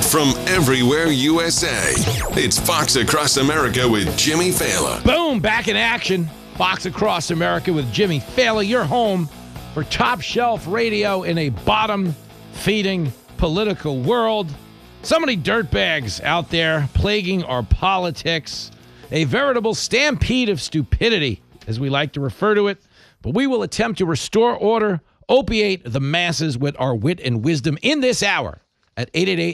from everywhere USA. It's Fox Across America with Jimmy Failla. Boom, back in action. Fox Across America with Jimmy Failla, your home for top shelf radio in a bottom-feeding political world. So many dirtbags out there plaguing our politics. A veritable stampede of stupidity, as we like to refer to it. But we will attempt to restore order, opiate the masses with our wit and wisdom in this hour at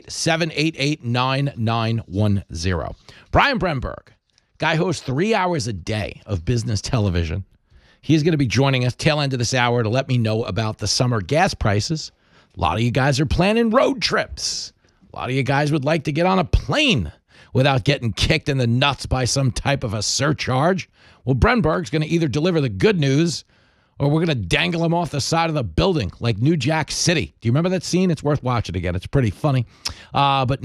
888-788-9910. Brian Brenberg, guy hosts 3 hours a day of business television. He's going to be joining us tail end of this hour to let me know about the summer gas prices. A lot of you guys are planning road trips. A lot of you guys would like to get on a plane without getting kicked in the nuts by some type of a surcharge. Well, Brenberg's going to either deliver the good news or we're going to dangle him off the side of the building like New Jack City. Do you remember that scene? It's worth watching again. It's pretty funny. But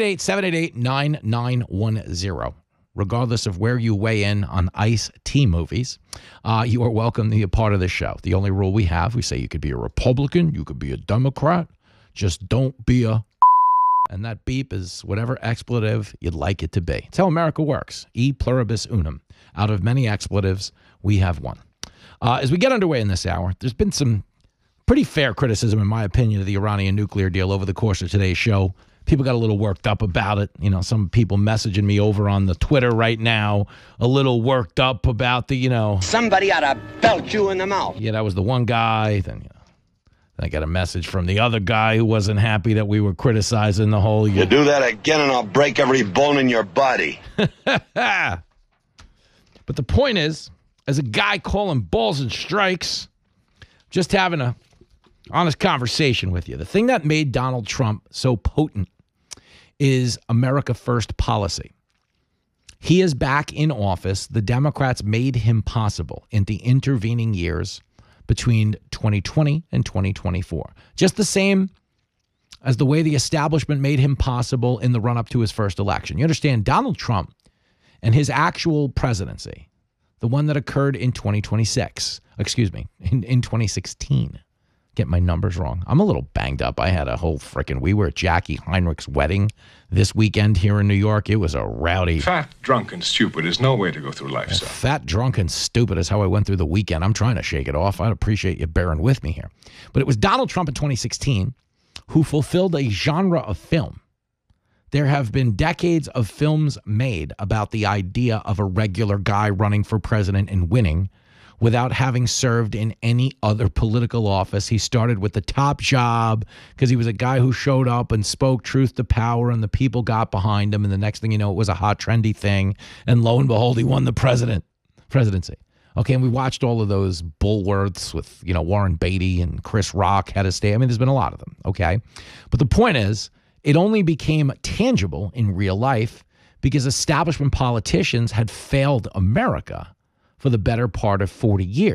888-788-9910. Regardless of where you weigh in on Ice-T movies, you are welcome to be a part of this show. The only rule we have, we say you could be a Republican, you could be a Democrat, just don't be a and that beep is whatever expletive you'd like it to be. It's how America works. E pluribus unum. Out of many expletives, we have one. As we get underway in this hour, there's been some pretty fair criticism, in my opinion, of the Iranian nuclear deal over the course of today's show. People got a little worked up about it. You know, some people messaging me over on the Twitter right now, a little worked up about the, somebody ought to belt you in the mouth. Yeah, that was the one guy. Then, then I got a message from the other guy who wasn't happy that we were criticizing the whole. You do that again and I'll break every bone in your body. But the point is, as a guy calling balls and strikes, just having a honest conversation with you. The thing that made Donald Trump so potent is America First policy. He is back in office. The Democrats made him possible in the intervening years between 2020 and 2024. Just the same as the way the establishment made him possible in the run-up to his first election. You understand, Donald Trump and his actual presidency, the one that occurred in 2016. Get my numbers wrong. I'm a little banged up. I had a whole we were at Jackie Heinrich's wedding this weekend here in New York. It was a rowdy. Fat, drunk, and stupid is no way to go through life, sir. Fat, drunk, and stupid is how I went through the weekend. I'm trying to shake it off. I'd appreciate you bearing with me here. But it was Donald Trump in 2016 who fulfilled a genre of film. There have been decades of films made about the idea of a regular guy running for president and winning without having served in any other political office. He started with the top job because he was a guy who showed up and spoke truth to power, and the people got behind him. And the next thing you know, it was a hot, trendy thing. And lo and behold, he won the presidency. Okay, and we watched all of those Bullworths with, Warren Beatty and Chris Rock had to stay. I mean, there's been a lot of them, okay? But the point is, it only became tangible in real life because establishment politicians had failed America for the better part of 40 years.